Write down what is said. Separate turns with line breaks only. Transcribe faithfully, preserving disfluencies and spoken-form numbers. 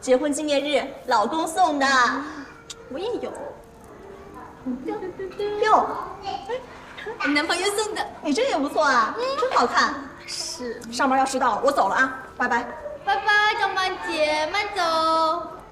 结婚纪念日老公送的。
我也有。
哟，
我男朋友送的。
你这也不错啊，真好看。
是。
上班要迟到了，我走了啊，拜拜。
拜拜，张曼姐，慢走。